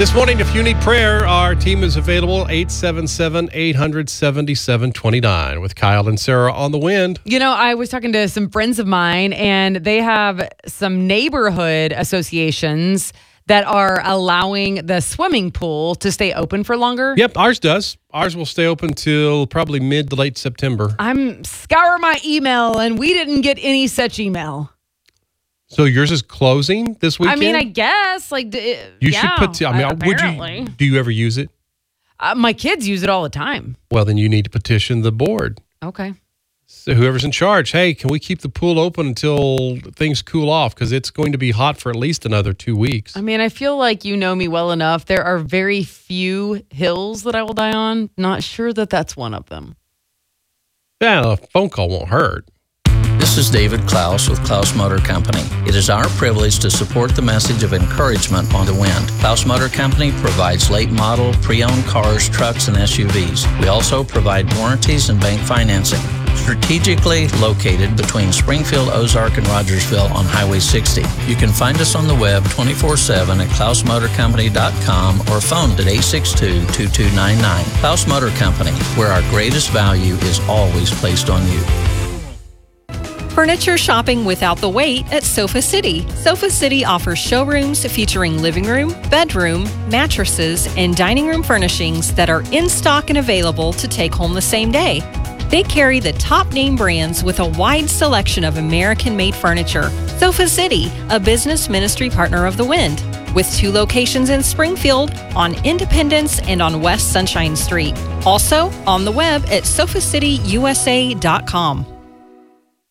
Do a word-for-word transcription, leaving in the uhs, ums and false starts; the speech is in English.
This morning, if you need prayer, our team is available, eight seven seven, eight hundred, seventy-seven twenty-nine, with Kyle and Sarah on the wind. You know, I was talking to some friends of mine, and they have some neighborhood associations that are allowing the swimming pool to stay open for longer. Yep, ours does. Ours will stay open till probably mid to late September. I'm scour my email, and we didn't get any such email. So yours is closing this weekend? I mean, I guess. like d- You yeah, should put, I mean, uh, would apparently. you, do you ever use it? Uh, my kids use it all the time. Well, then you need to petition the board. Okay. So whoever's in charge, hey, can we keep the pool open until things cool off? Because it's going to be hot for at least another two weeks. I mean, I feel like you know me well enough. There are very few hills that I will die on. Not sure that that's one of them. Yeah, a phone call won't hurt. This is David Klaus with Klaus Motor Company. It is our privilege to support the message of encouragement on the wind. Klaus Motor Company provides late model, pre-owned cars, trucks, and S U Vs. We also provide warranties and bank financing. Strategically located between Springfield, Ozark, and Rogersville on Highway sixty. You can find us on the web twenty-four seven at klaus motor company dot com or phone at eight six two, two two nine nine. Klaus Motor Company, where our greatest value is always placed on you. Furniture shopping without the wait at Sofa City. Sofa City offers showrooms featuring living room, bedroom, mattresses, and dining room furnishings that are in stock and available to take home the same day. They carry the top name brands with a wide selection of American-made furniture. Sofa City, a business ministry partner of the Wind, with two locations in Springfield, on Independence and on West Sunshine Street. Also on the web at sofa city u s a dot com.